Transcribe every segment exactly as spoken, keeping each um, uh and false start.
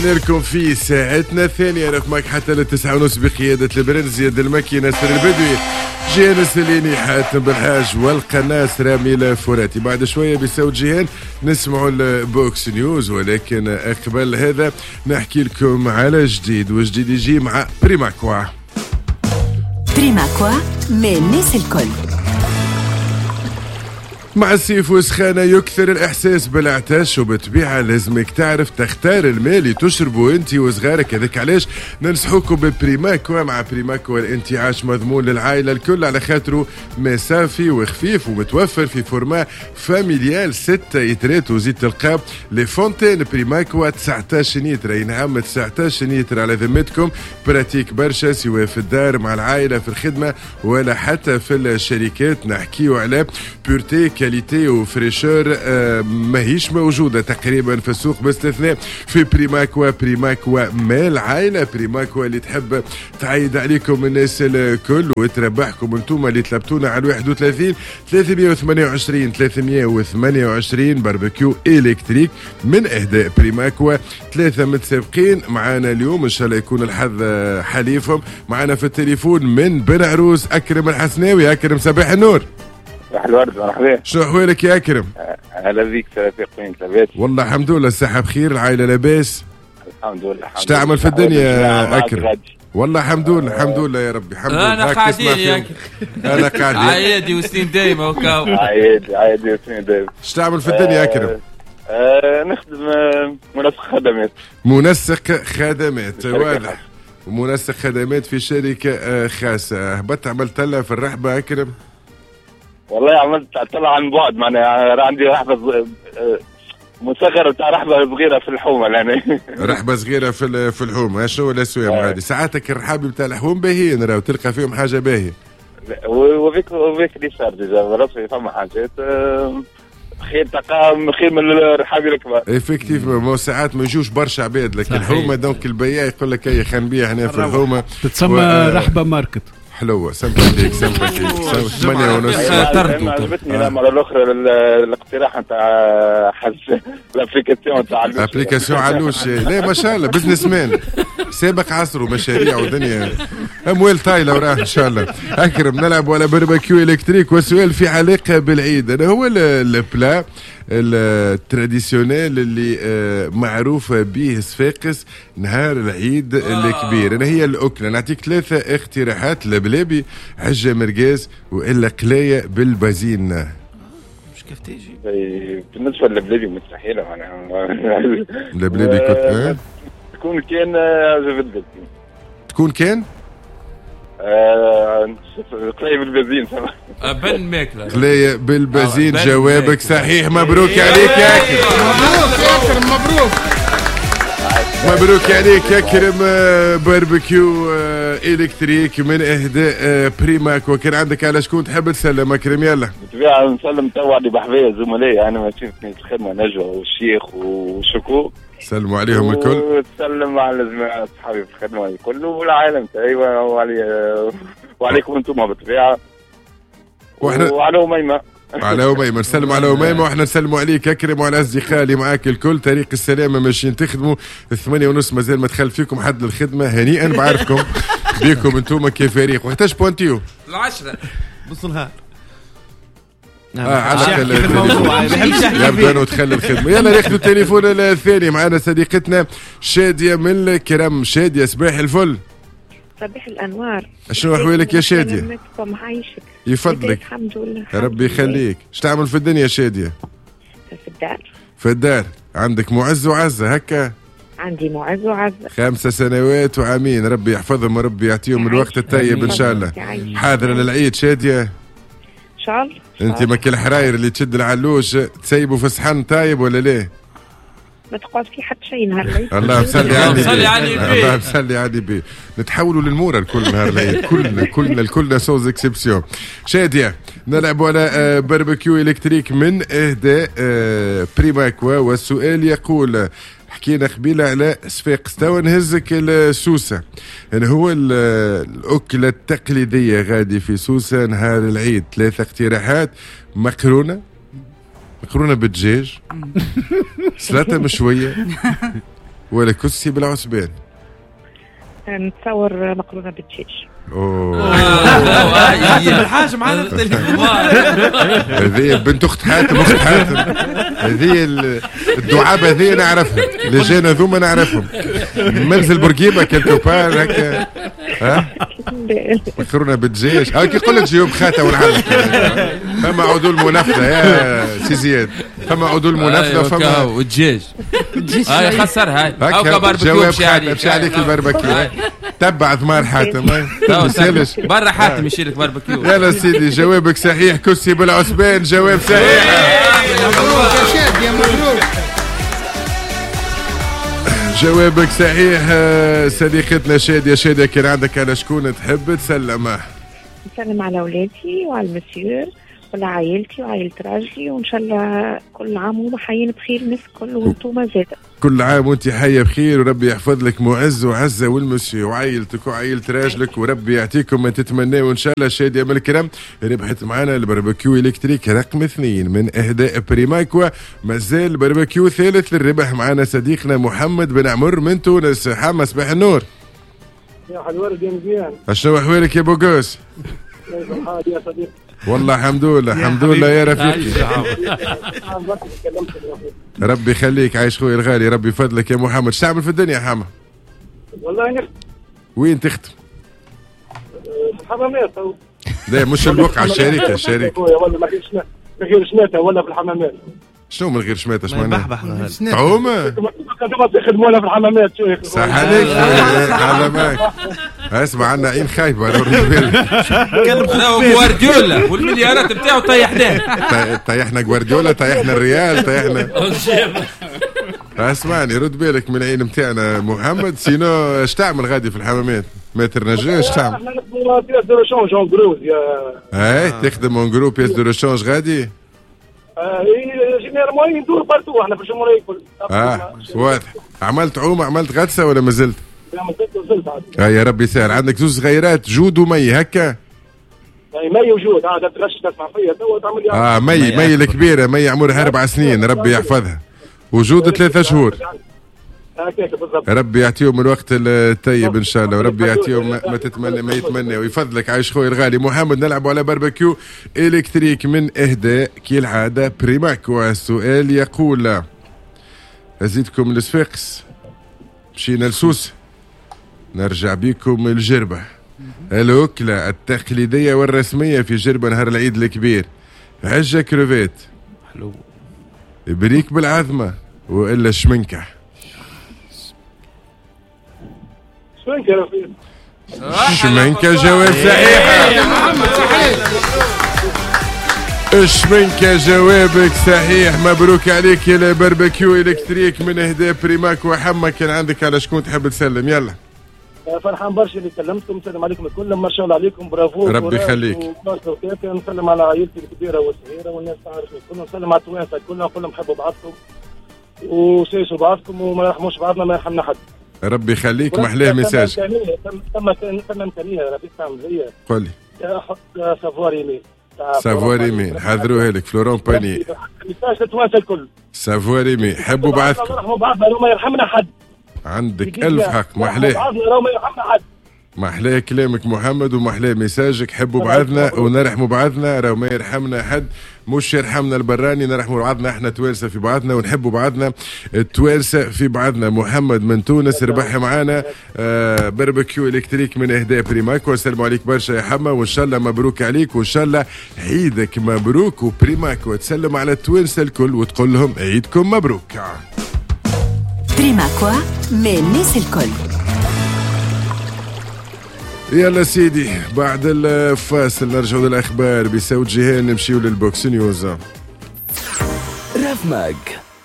لكم في ساعتنا الثانية رقمك حتى للتسعة ونص بقيادة البرنس زياد المكي ناصر البدوي جيهان السليني حاتم بالحاج والقناص رامي فراتي. بعد شوية بصوت جيهان نسمعوا البوكس نيوز، ولكن قبل هذا نحكي لكم على جديد، وجديد يجي مع بريماكوا. بريماكوا من الناس الكل. مع الصيف وسخانة يكثر الإحساس بالعطش، وبالطبيعة لازمك تعرف تختار الماء اللي تشربه أنت وصغارك. هذاك علاش ننصحوكم ببريماكوا. مع بريماكوا الانتعاش مضمون للعائلة الكل، على خاطره ماء صافي وخفيف ومتوفر في فورما فاميليال ستة لترات. وزيد تلقى لي فونتين بريماكوا تسعطاش لتر، أي نعم تسعطاش لتر على ذمتكم. براتيك برشا سواء في الدار مع العائلة في الخدمة ولا حتى في الشركات. نحكيو على بورتي كاليتي وفريشور آه ماهيش موجودة تقريبا في السوق باستثناء في بريماكوا. بريماكوا مال عائلة، بريماكوا اللي تحب تعيد عليكم الناس الكل وتربحكم انتم اللي طلبتونا على واحد وثلاثين ثلاثمية وثمانية وعشرين ثلاثمية وثمانية وعشرين. باربيكيو إلكتريك من إهداء بريماكوا. ثلاثة متسابقين معانا اليوم، إن شاء الله يكون الحظ حليفهم. معانا في التليفون من بن عروس أكرم الحسناوي. أكرم صباح النور. صباح الورد، مرحبا. شنو احوالك يا اكرم؟ اهلا بيك. توفيق لاباس؟ والله الحمد لله الصحه بخير، العائله لاباس؟ الحمد لله. اش تعمل في الدنيا يا اكرم؟ والله الحمد لله الحمد لله يا ربي الحمد لله. انا قاعدين يا اكرم. انا قاعدين عادي وسنين دايمه وكاو. عادي عادي وسنين دايمه. اش تعمل في الدنيا يا اكرم؟ آه نخدم منسق خدمات. منسق خدمات واضح. ومنسق خدمات في شركه خاصه. هبط عملت لها في الرحبه اكرم؟ والله عملت طلع عن بعد، معناها عندي رحبه مصغره تاع رحبه صغيره في الحومه يعني. رحبه صغيره في في الحومه. شنو الاسوام هذه؟ ساعاتك الرحاب بتاع الحوم باهيين راهو تلقى فيهم حاجه باهيه. وفيك وفيك اللي صار ديجا براسي فما حاجات خير تقام خير من الرحاب الكبار. افكتيف مو ساعات ما يجوش برشا عباد، لكن الحومه دونك البياع يقول لك هي خلينا نبيع هنا في الحومه. تتسمى و... رحبه ماركت. حلوه سامباتيك سامباتيك. ثمانية ونص. عجبتني المره الاخرى الاقتراح نتاع حس الابليكاسيون تاع علوش. ابليكاسيون علوش. لا ما شاء الله بزنس مان سابق عصره، مشاريع ودنيا اموال طايله وراه ان شاء الله. اكرم نلعب على باربيكيو الكتريك، والسؤال في علاقه بالعيد. انا هو البلا التراديسيونيل اللي معروف به صفاقس نهار العيد الكبير. انا هي الاكله. نعطيك ثلاثه اقتراحات: لبلابي، عجه مرقاز، والا قلايه بالبازين. مش كيف تيجي بالنسبه للبلابي مستحيله معناها. لبلابي كنت أه؟ تكون كان عجه تكون كان قلاية بالبازين. بن ماكلة قلاية بالبازين. جوابك صحيح، مبروك عليك يا أكرم. مبروك يا أكرم مبروك. مبروك عليك يا أكرم. باربيكيو إلكتريك من إهداء بريماكوا. وكان عندك على شكون تحب تسلم أكرم؟ يلا بالطبيعة نسلم توا على بحبايا زملائي أنا ماشيين في الخدمة، نجوى والشيخ وشكو. سلموا عليهم الكل. وتسلم على زملاء اصحابي في الخدمه الكل والعالم تاعي وعلي وعليكم انتم بالطبيعه. وإحنا وعلى أميمة. على أميمة نسلم على أميمة، وإحنا نسلموا عليك أكرم وعلى أصدقاء اللي معاك الكل. طريق السلامة ماشيين تخدموا. الثمانية ونص مازال ما دخل فيكم حد للخدمة. هنيئا بعرفكم بيكم انتم كفريق. وقتاش بوانتيو؟ العشرة نص النهار. اه على الموضوع يبدا وتخلي الخدمه. يلا ناخذ التليفون الثاني. معنا صديقتنا شاديه من الكرم. شاديه صباح الفل. صباح الانوار. شنو احوالك يا شاديه؟ عايشك يفضلك. الحمد لله. ربي يخليك. اش تعمل في الدنيا شاديه؟ في الدار. في الدار. عندك معز وعزه هكا؟ عندي معز وعزه. خمسة سنوات وعامين. ربي يحفظهم وربي يعطيهم الوقت الطيب ان شاء الله. حاضره للعيد شاديه؟ ان شاء الله. انت ماك الحراير اللي تشد العلوش تسيبه في صحن طايب ولا ليه؟ ما تقعد في حتى شيء نهار العيد. الله مسلي علي مسلي علي بيه. الله مسلي علي بيه. نتحولوا للمورا الكل نهار العيد. كلنا كلنا الكلنا سوز اكسبسيون. شاديه نلعب على باربيكيو الكتريك من اهداء بريماكوا. والسؤال يقول: حكينا قبيله على صفاقس، توا نهزك السوسه. يعني هو الاكله التقليديه غادي في سوسه نهار العيد. ثلاثه اقتراحات: مقرونه، مقرونه بالدجاج، سلطه مشويه، ولا كسي بالعصبان؟ نتصور مقرونة بالدجاج. اوه الحاجة معنا في التليفون. هذه بنت اخت حاتم، اخت حاتم. هذه الدعابة هذه نعرفها، اللي جانا ذوما نعرفهم. منزل بورقيبة كيلكو بار هكا. ها؟ مكرونة بالدجاج. ها كي يقول لك جيوب خاتة ونعلق. فما عدول منافذة يا سي زياد. فما عدول منافذة فما والدجاج. هاي خسرها هاي. او كباربيكيو مشي عليك. مشي عليك الباربيكيو. تبع ثمار حاتم. برا حاتم يشيل لك باربيكيو. يلا سيدي جوابك صحيح، كسي بالعصبان، جواب صحيح. مبروك يا شاد يا مبروك. جوابك صحيح صديقتنا شادية. شادية كان عندك على شكون تحب تسلم؟ نسلم على أولادي وعلى المسيور وعلى عائلتي وعائلة راجلي، وإن شاء الله كل عام وهم حيين بخير الناس الكل وانتوما زادة. كل عام وانت حية بخير، وربي يحفظ لك معز وعزة والمسيو وعائلتك وعائلة راجلك، وربي يعطيكم ما تتمناه. وان شاء الله شادية من الكرام ربحت معنا الباربيكيو الكتريك رقم اثنين من اهداء بريماكوا. مازال باربيكيو ثالث للربح معنا صديقنا محمد بن عمر من تونس. حما صباح النور. يا حلوارد يا مزيان. اشنو احوالك يا بوغوس؟ كيف الحال يا صديقي؟ والله الحمد لله الحمد لله يا رفيقي. ربي يخليك عايش خويا الغالي، ربي يفضلك يا محمد. ايش تعمل في الدنيا يا حما؟ والله نخدم. وين تخدم؟ في الحمامات. لا مش الوقعة، الشركة الشركة. والله ما غير شماتة ما غير شماتة ولا في الحمامات. شنو من غير شماتة؟ اش معناها؟ بحبح تعومة؟ انتم تخدموا ولا في الحمامات؟ شو هيك؟ صح عليك على ماك. اسمع عنا عين خايبة. جوارديولا والمليارات بتاعه طيحناه. طيحنا جوارديولا، طيحنا الريال، طيحنا. اسمعني رد بالك من العين بتاعنا محمد. سينو اش تعمل غادي في الحمامات؟ متر نجاة اش تعمل؟ احنا نخدموا بياس دو ريشونج اون جروز يا. اي تخدم اون جروب بياس دو ريشونج غادي؟ اي جينيرالمون ندور بارتو احنا في الجمهورية الكل. اه واضح. عملت عومة، عملت غطسة ولا مازلت؟ لا مازلت وصلت عاد. اه يا ربي يسهل. عندك زوج صغيرات جود ومي هكا؟ اي مي وجود عاد تغش تسمع فيا تو تعمل لي. اه مي مي الكبيرة، مي عمرها أربع سنين ربي يحفظها، وجود ثلاثة شهور. هكاك بالضبط. ربي يعطيهم الوقت الطيب ان شاء الله، وربي يعطيهم ما تتمنى ما يتمنى ويفضلك. عايش خويا الغالي محمد. نلعبوا على باربيكيو الكتريك من اهداء كالعاده بريماكوا. السؤال يقول ازيدكم الصفاقس، مشينا لسوس، نرجع بكم الجربه. الأكلة التقليدية والرسمية في جربة نهار العيد الكبير، عجة كروفيت، حلو، بريك بالعظمة، وإلا الشمنكة. شمنكة يا رفيق. الشمنكة جواب صحيح يا محمد. صحيح الشمنكة جوابك صحيح. مبروك عليك يا باربيكيو الكتريك من اهداء بريماك. وحما كان عندك على شكون تحب تسلم؟ يلا. فرحان برشا اللي كلمتكم، نسلم عليكم الكل، ما شاء الله عليكم، برافو. ربي يخليك. نسلم على عائلتي الكبيره والصغيره والناس تعرف الكل، نسلم على التوانسه الكل، نقول لهم حبوا بعضكم وسيسوا بعضكم وما يرحموش بعضنا، ما يرحمنا حد. ربي يخليك. محلاه ميساج. ثم ثم امكانيه ربي تعمل هي. قول لي. حط سافوار يمين. سافوار يمين حضروها لك فلورون باني. ميساج التوانسه الكل. سافوار يمين حبوا بعضكم. يرحموا بعضنا وما يرحمنا حد. عندك ألف حق. محلاه محلاه كلامك محمد، ومحلاه ميساجك. حبوا بعضنا ونرحموا بعضنا، راهو ما يرحمنا حد، مش يرحمنا البراني، نرحموا بعضنا احنا توانسه في بعضنا، ونحبوا بعضنا التوانسه في بعضنا. محمد من تونس ربح معانا آه باربيكيو الكتريك من اهداء بريماك. والسلام عليك برشا يا حما، وان شاء الله مبروك عليك، وان شاء الله عيدك مبروك. وبريماك وتسلم على التوانسه الكل وتقول لهم عيدكم مبروك. بريماكوا من الناس الكل. يلا سيدي بعد الفاصل نرجعوا للاخبار بصوت جيهان، نمشيو للبوكس نيوز. راف ماج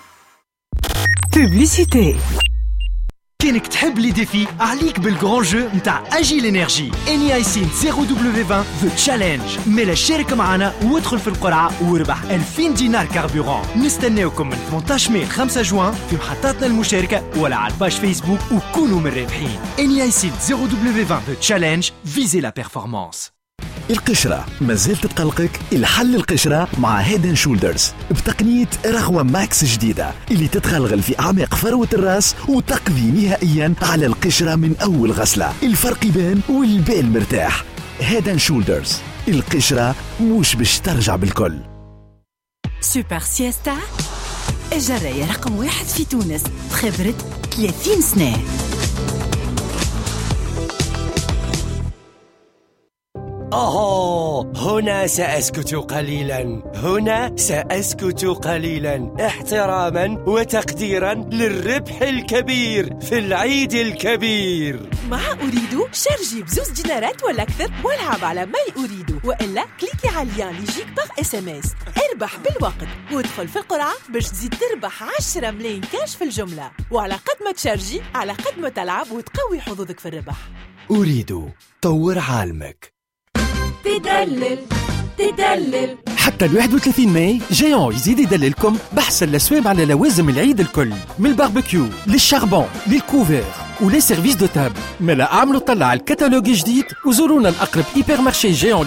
بوبليسيتي. كانك تحب لي ديفي عليك بالجران جو نتاع اجي لينيرجي انيايسين صفر دبليو عشرين ذا تشالنج. ميلا شارك معنا وادخل في القرعه واربح ألفين دينار كاربورون. نستناوكم من ثمانية عشر ماي خمسة جوان في محطاتنا المشاركه ولا على الباج فيسبوك وكونوا من الرابحين. انيايسين صفر دبليو عشرين ذا تشالنج، فيزي لا بيرفورمانس. القشرة مازال تتقلقك؟ الحل القشرة مع هيد اند شولدرز بتقنية رغوة ماكس جديدة اللي تتغلغل في أعماق فروة الرأس وتقضي نهائيا على القشرة من أول غسلة. الفرق يبان والبال مرتاح. هيد اند شولدرز، القشرة مش باش ترجع بالكل. سوبر سيستا الجراية رقم واحد في تونس بخبرة ثلاثين سنة. أوه، هنا سأسكت قليلا، هنا سأسكت قليلا احتراما وتقديرا للربح الكبير في العيد الكبير. مع أريدو شارجي بزوز دينارات ولا أكثر والعب على ماي أريدو، وإلا كليكي على اللين اللي يجيك باغ اس ام اس. اربح بالوقت وادخل في القرعة باش تزيد تربح عشرة ملايين كاش في الجملة، وعلى قد ما تشارجي على قد ما تلعب وتقوي حظوظك في الربح. أريدو، طور عالمك. تدلل تدلل حتى ال واحد وثلاثين ماي جيون يزيد يدللكم بحسن الأسواب على لوازم العيد الكل، من الباربيكيو للشاربون للكوفير ولي سيرفيس دو تاب. ملا اعملوا طلع الكتالوج جديد وزورونا الأقرب هيبر مارشي جيون